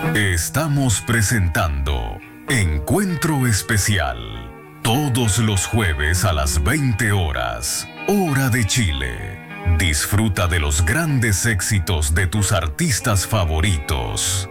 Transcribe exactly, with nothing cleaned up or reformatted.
Estamos presentando Encuentro Especial. Todos los jueves a las veinte horas, hora de Chile. Disfruta de los grandes éxitos de tus artistas favoritos.